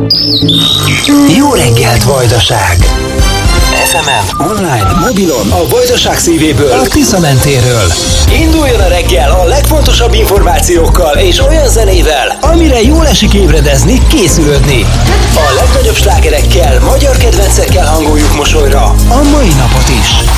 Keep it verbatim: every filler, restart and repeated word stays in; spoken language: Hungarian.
Jó reggelt, Vajdaság! ef emen, online, mobilon, a Vajdaság szívéből, a Tisza mentéről. Induljon a reggel a legfontosabb információkkal és olyan zenével, amire jól esik ébredezni, készülődni. A legnagyobb slágerekkel, magyar kedvencekkel hangoljuk mosolyra a mai napot is.